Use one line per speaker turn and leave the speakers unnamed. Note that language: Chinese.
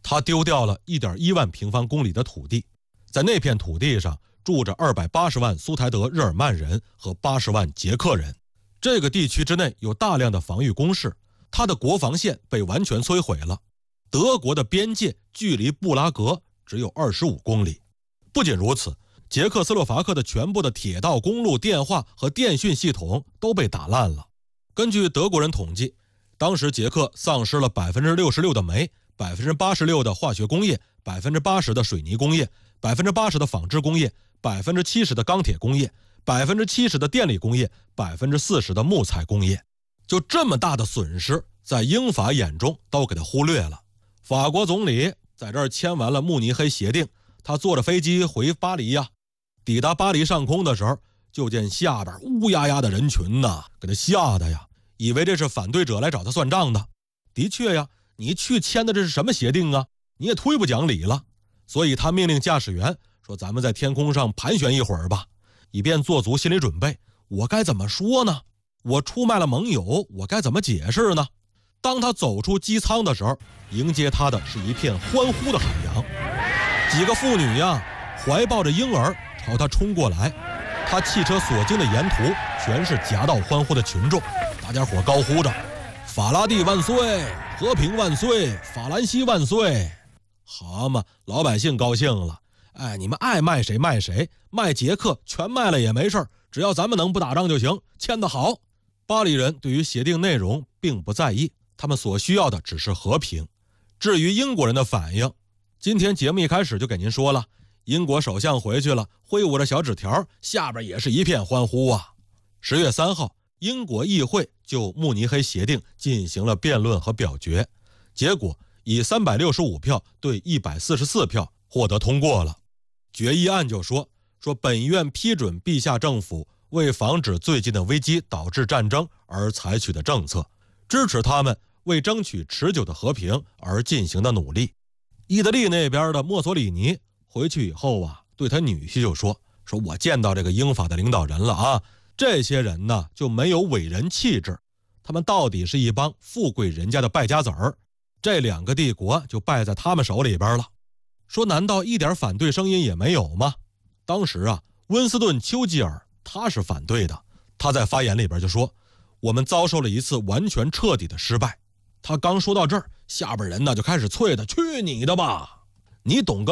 他丢掉了 1.1 万平方公里的土地，在那片土地上住着280万苏台德日耳曼人和80万捷克人。这个地区之内有大量的防御工事，他的国防线被完全摧毁了。德国的边界距离布拉格只有25公里。不仅如此，捷克斯洛伐克的全部的铁道、公路、电话和电讯系统都被打烂了。根据德国人统计，当时捷克丧失了 66% 的煤、86% 的化学工业、80% 的水泥工业、80% 的纺织工业、70% 的钢铁工业、70% 的电力工业、40% 的木材工业。就这么大的损失，在英法眼中都给他忽略了。法国总理在这儿签完了慕尼黑协定，他坐着飞机回巴黎呀。抵达巴黎上空的时候，就见下边乌压压的人群呐，给他吓得呀，以为这是反对者来找他算账的。的确呀，你去签的这是什么协定啊？你也忒不讲理了。所以他命令驾驶员说：“咱们在天空上盘旋一会儿吧，以便做足心理准备。我该怎么说呢？我出卖了盟友，我该怎么解释呢？”当他走出机舱的时候，迎接他的是一片欢呼的海洋。几个妇女呀，怀抱着婴儿朝他冲过来。他汽车所经的沿途全是夹道欢呼的群众，大家伙高呼着：“法拉第万岁，和平万岁，法兰西万岁！”好嘛，老百姓高兴了。哎，你们爱卖谁卖谁，卖捷克全卖了也没事，只要咱们能不打仗就行，签得好。巴黎人对于协定内容并不在意，他们所需要的只是和平。至于英国人的反应，今天节目一开始就给您说了，英国首相回去了，挥舞着小纸条，下边也是一片欢呼啊。10月3号，英国议会就慕尼黑协定进行了辩论和表决，结果以365票对144票获得通过了。决议案就说本院批准陛下政府为防止最近的危机导致战争而采取的政策，支持他们为争取持久的和平而进行的努力。意大利那边的墨索里尼回去以后啊，对他女婿就说我见到这个英法的领导人了啊，这些人呢就没有伟人气质，他们到底是一帮富贵人家的败家子儿，这2个帝国就败在他们手里边了。难道一点反对声音也没有吗？当时啊，温斯顿·丘吉尔他是反对的，他在发言里边就说：“我们遭受了一次完全彻底的失败。”他刚说到这儿，下边人呢就开始啐他：“去你的吧！你懂个